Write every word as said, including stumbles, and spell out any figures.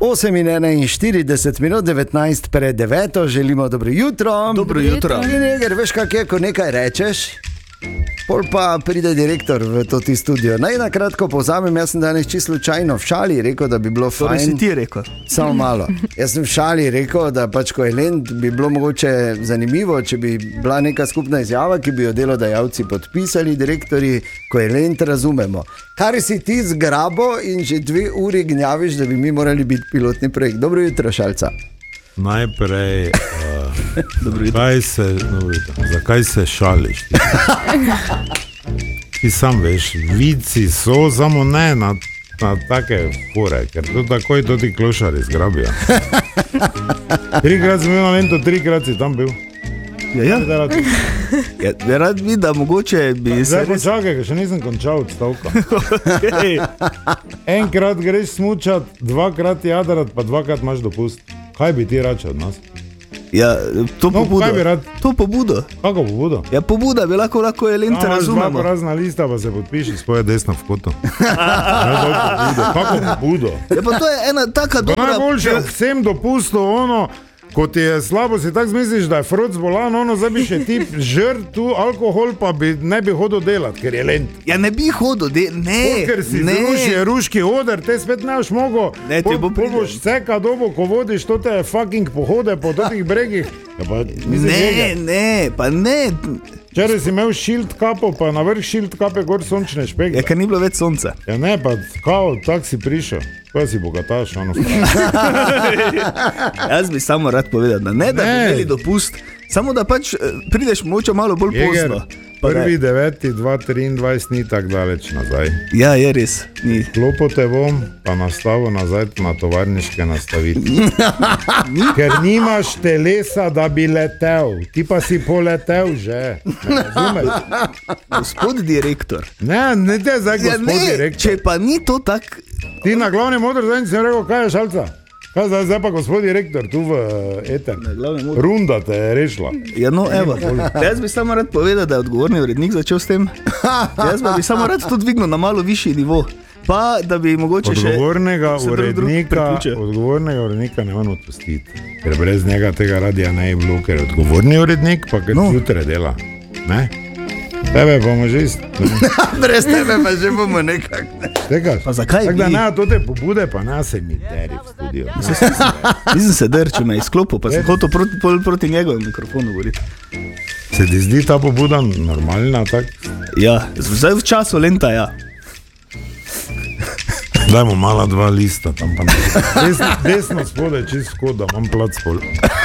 osem in enainštirideset minut, devetnajst pred deveto, želimo dobro jutro. Dobro jutro. In Eger, veš kak je, ko nekaj rečeš, pol pa pride direktor v to ti studio. Naj na kratko povzamem, jaz sem danes čisto slučajno v šali rekel, da bi bilo fajn. Torej si ti rekel? Samo malo. Jaz sem v šali rekel, da pač ko je lent, bi bilo mogoče zanimivo, če bi bila neka skupna izjava, ki bi jo delodajalci podpisali, direktori, ko je lent, razumemo. Kar si ti zgrabo in že dve uri gnjaviš, da bi mi morali biti pilotni projekt. Dobro jutro, Šalca. Najprej, uh, kaj se, no, zakaj se šališ? Ti? Ti sam veš, vici so, samo ne na, na take fore, ker to takoj to ti klošari zgrabijo. Trikrat sem bil na lento, trikrat si tam bil. Ja, ja. Ja, ja rad bi, da mogoče bi zdaj se... Zdaj počakaj, še nisem končal odstavka. Okay. Enkrat greš smučat, dvakrat jadrat, pa dvakrat imaš dopust. Kaj bi ti račal od nas? Ja, to no, pobudo. Kaj bi rad? To pobudo. Kako pobudo? Ja, pobuda bi lahko, lahko je lente, razumemo. Imaš dva razna lista, pa se podpiši svoje desno v kotu. Kako pobudo? Ja, pa to je ena taka dobra... Najboljše vsem dopustu ono, ko ti je slabo, si tak zmisliš, da je frod zbolan, ono zdaj bi še ti žrt tu alkohol, pa bi, ne bi hodil delat, ker je lent. Ja, ne bi hodil delat, ne, o, ker si ne. zruši, je ruški oder, te spet ne boš mogo, ne, ti bo pol boš ceka dobo, ko vodiš to te fucking pohode po totih bregih. Ja, pa, mislim, ne, njega. ne, pa ne. Včeraj si imel šilt kapo, pa na vrh šilt kape gor sončne špegle. Ja, ker ni bilo več sonca. Ja ne, pa kao, tak si prišel. Kaj si bogataš, ono Jaz bi samo rad povedal, da ne, da ne. Bi imeli dopust, samo da pač prideš moče malo bolj Jeger, pozno. Prvi deveti dva triindvajset ni tak daleč nazaj. Ja, je res. Ni. Klopo te bom, pa nastavo nazaj na tovarniške nastaviti. Ker nimaš telesa, da bi letel. Ti pa si poletel že. Razumeš? Gospod direktor. Ne, ne te zdaj ja, gospod ne, direktor. Če pa ni to tak... Ti na glavnem modru zadnji sem rekel, kaj je Šalca? Kaj zdaj, zdaj pa gospod direktor tu v eter? Runda te je rešila. Ja, no, evo. Jaz bi samo rad povedal, da je odgovorni urednik začel s tem. Jaz bi samo rad to dvignil na malo višji nivo. Pa, da bi mogoče odgovornega še... Urednika, odgovornega urednika ne vam odpustiti. Ker brez njega tega radija ne je bilo, ker odgovorni urednik pa ker no. Jutre dela. Ne? Tebe bomo že ist... Brez tebe pa že bomo nekak. Tekaš? Pa zakaj tak, bi? Da ne, to te pobude pa ne se mi deri v studio. Nisem se drčil me izklopil, pa sem hotel proti, proti njegovem mikrofonu govoriti. Se ti zdi ta pobuda normalna, tak? Ja, zdaj v času lenta, ja. Dajmo mala dva lista tam pa ne. Desno, desno spode, čisto skod, da imam plac pol.